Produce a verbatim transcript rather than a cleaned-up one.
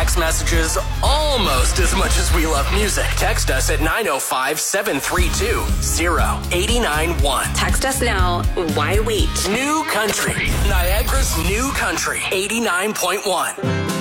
text messages almost as much as we love music. Text us at nine oh five, seven three two, oh eight nine one. Text us now. Why wait? New Country. Niagara's New Country. eighty-nine point one.